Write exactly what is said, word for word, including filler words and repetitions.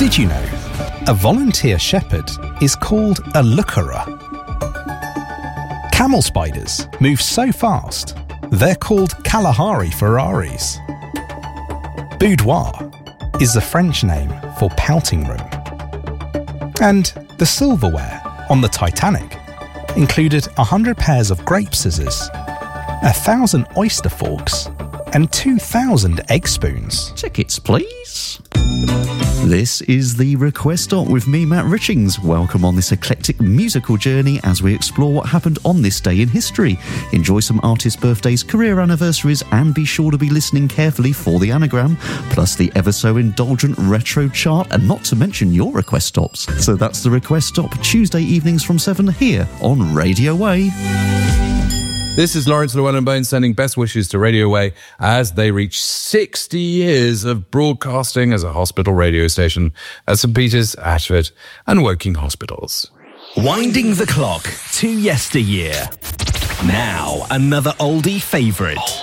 Did you know a volunteer shepherd is called a lookerer? Camel spiders move so fast, they're called Kalahari Ferraris. Boudoir is the French name for pouting room. And the silverware on the Titanic included one hundred pairs of grape scissors, one thousand oyster forks, and two thousand egg spoons. Tickets, please. This is the Request Stop with me, Matt Richings. Welcome on this eclectic musical journey as we explore what happened on this day in history. Enjoy some artists' birthdays, career anniversaries, and be sure to be listening carefully for the anagram, plus the ever so indulgent retro chart, and not to mention your request stops. So that's the Request Stop, Tuesday evenings from seven here on Radio Way. This is Lawrence Llewellyn-Bones sending best wishes to Radio Way as they reach sixty years of broadcasting as a hospital radio station at St Peter's, Ashford and Woking hospitals. Winding the clock to yesteryear. Now, another oldie favourite.